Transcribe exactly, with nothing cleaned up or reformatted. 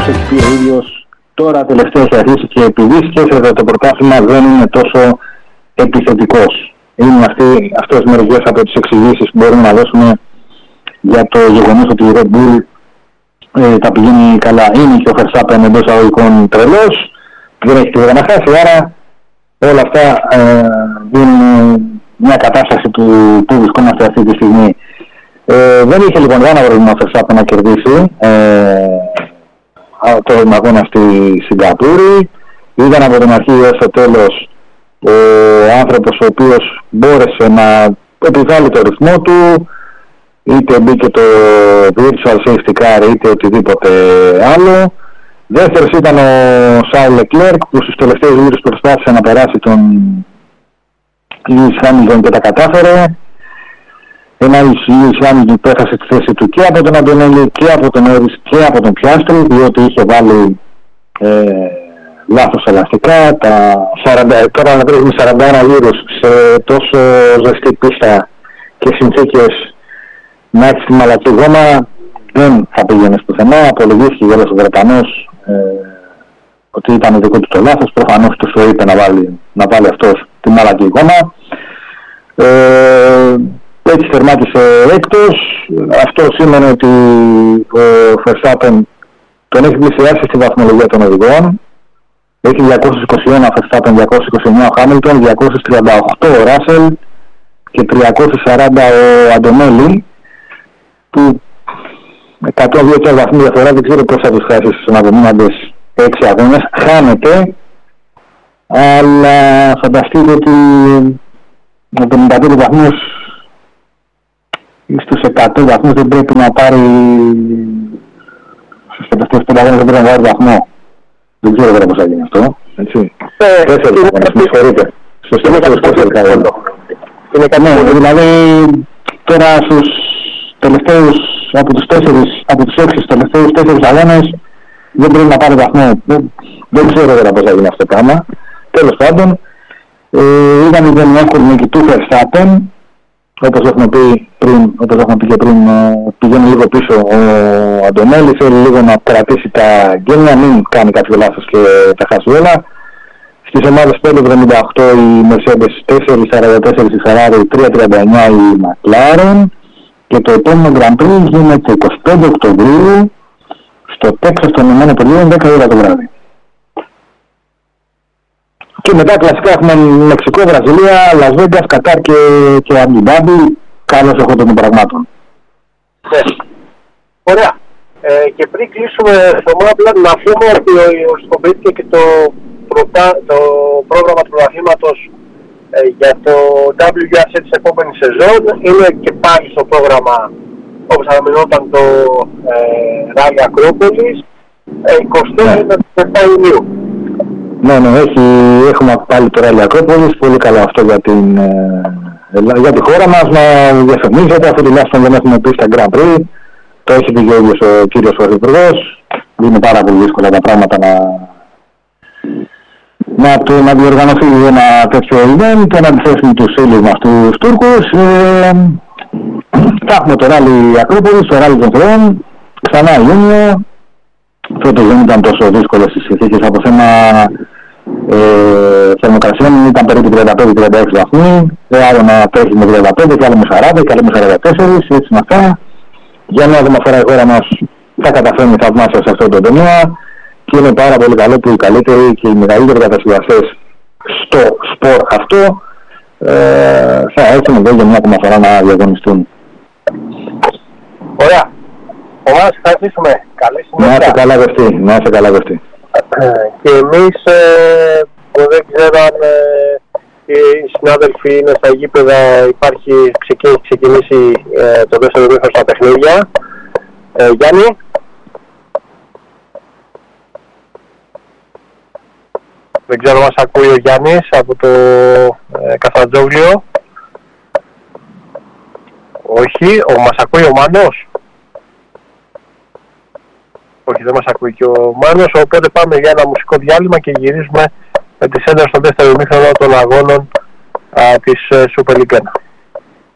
έχει πει ο ίδιος, τώρα τελευταία έχει αρχίσει και επειδή σκέφτεται το πρωτάθλημα δεν είναι τόσο επιθετικός. Είναι αυτοί, αυτές μερικές από τις εξηγήσεις που μπορούμε να δώσουμε για το γεγονός ότι η Red Bull ε, τα πηγαίνει καλά. Είναι και ο Verstappen εντός αγωγικών τρελός, δεν έχει τίποτα να χάσει, άρα όλα αυτά ε, δίνουν μια κατάσταση του που βρισκόμαστε αυτή τη στιγμή. Ε, δεν είχε λοιπόν κανένα πρόβλημα ο Verstappen να κερδίσει ε, τον αγώνα στη Σιγκαπούρη. Ήταν από την αρχή έως το τέλος ο άνθρωπος ο οποίος μπόρεσε να επιβάλλει το ρυθμό του, είτε μπήκε το virtual safety car είτε οτιδήποτε άλλο. Δεύτερος ήταν ο Charles Leclerc που στους τελευταίους γύρους προσπάθησε να περάσει τον Lewis Hamilton και τα κατάφερε. Ένα Lewis Hamilton που έχασε τη θέση του και από τον Αντωνέλη και από τον Norris και από τον Piastri, διότι είχε βάλει ε, λάθος ελαστικά. Τα σαράντα, τώρα να τρέχουμε σαράντα ένα γύρους σε τόσο ζεστή πίστα και συνθήκες να έχεις τη μαλακή γόμα δεν θα πήγαινες πουθενά. Απολογήθηκε για όλος ο Βρετανός ε, ότι ήταν δικό του το λάθος. Προφανώς του το είπε να βάλει, να βάλει αυτός τη μαλακή γόμα. Ε, έτσι τερμάτισε έκτος. Αυτό σημαίνει ότι ο Verstappen τον έχει πλησιάσει στη βαθμολογία των οδηγών. Έχει διακόσια είκοσι ένα ο Verstappen, διακόσια είκοσι εννιά ο Hamilton, διακόσια τριάντα οκτώ ο Russell και τριακόσια σαράντα ο Αντωνέλη, που εκατόν δύο βαθμοί διαφορά δεν ξέρω πώς θα τους χάσει στους αναπομείναντες έξι αγώνες. Χάνεται, αλλά φανταστείτε ότι με πενήντα πέντε βαθμούς ή στους εκατό βαθμούς δεν πρέπει να πάρει, στους τελευταίους πέντε αγώνες δεν πρέπει να πάρει βαθμό. Δεν ξέρω τώρα πώς θα γίνει αυτό, έτσι. Τέσσερις αγώνες, με συγχωρείτε. Στους τελευταίους τέσσερις αγώνες. Ναι, δηλαδή τώρα στους τελευταίους, από τους τέσσερις, από τους έξι τελευταίους τέσσερις αγώνες δεν πρέπει να πάρει βαθμό. Δεν, δεν ξέρω τώρα πώς θα γίνει αυτό το πράγμα. Τέλος πάντων, ε, ήταν η γενναιόχωρη νίκη του Verstappen. Όπως έχουμε πει πριν, όπως έχουμε πει και πριν, ε, πηγαίνει λίγο πίσω ο Αντωνέλη, θέλει λίγο να κρατήσει τα γένεια, μην κάνει κάποιο λάθος και τα χάσει όλα. Στις ομάδες πέντε εβδομήντα οκτώ η Mercedes, τέσσερα σαράντα τέσσερα η Ferrari, τρία τριάντα εννιά η McLaren. Και το επόμενο Grand Prix γίνεται εικοστή πέμπτη Οκτωβρίου στο Τέξας των Ηνωμένων Πολιτειών, δέκα ώρα το βράδυ. Και μετά κλασικά έχουμε Μεξικό, Βραζιλία, Las Vegas, Κατάρ και, και Abu Dhabi. Καλώς έχω των πραγμάτων. Ναι. Ωραία. Ε, και πριν κλείσουμε στο απλά να πούμε ότι οριστικοποιήθηκε και το, πρωτά, το πρόγραμμα του πρωταθλήματος ε, για το ντάμπλιου αρ σι της επόμενης σεζόν. Είναι και πάλι στο πρόγραμμα όπως αναμενόταν το ε, Ράλι Ακρόπολης ε, εικοστή με επτά Ιουνίου. Ναι, ναι, έχει, έχουμε πάλι το Ράλι Ακρόπολης, πολύ καλό αυτό για, την, ε, για τη χώρα μας να διαφημίζεται, αφού τουλάχιστον δεν έχουμε πει στα Grand Prix. Το έχει πει και ο ίδιος ο κύριος Πρωθυπουργός. Είναι πάρα πολύ δύσκολα τα πράγματα να, να, το, να διοργανωθεί ένα τέτοιο event και να αντιθέσουν τους ήλιους μας τους Τούρκους. Ε, θα έχουμε το Ράλι Ακρόπολης, το Ράλι των Θεών, ξανά Ιούνιο. Φέτος δεν ήταν τόσο δύσκολες οι συνθήκες από θέμα ε, θερμοκρασιών, ήταν περίπου τριάντα πέντε τριάντα έξι βαθμοί, δεν άλλο να τρέχει με τριάντα πέντε και άλλο με σαράντα και άλλο με σαράντα τέσσερα, έτσι με αυτά. Για μια ακόμα φορά η χώρα μας θα καταφέρνει θαυμάσια σε αυτό το τομέα και είναι πάρα πολύ καλό που οι καλύτεροι και οι μεγαλύτεροι κατασκευαστές στο σπορ αυτό ε, θα έρθουν εδώ για μια ακόμα φορά να διαγωνιστούν. Ωραία. Ομάς, θα αρχίσουμε. Καλή συνέχεια. Να είσαι καλά δευτή, να είσαι καλά δευτή. Και εμείς, ε, δεν ξέρω αν ε, οι συνάδελφοι είναι στα γήπεδα, υπάρχει, ξεκίνησε, ξεκινήσει ε, το δεύτερο μήχρονο στα παιχνίδια. Ε, Γιάννη. Δεν ξέρω αν μας ακούει ο Γιάννης από το ε, Καφτατζόγλιο. Όχι, ο, μας ακούει ο Μάνος. Όχι, δεν μας ακούει και ο Μάνος, οπότε πάμε για ένα μουσικό διάλειμμα και γυρίζουμε με τη σέντρα στο δεύτερο ημίχρονο των αγώνων α, της Super League ένα.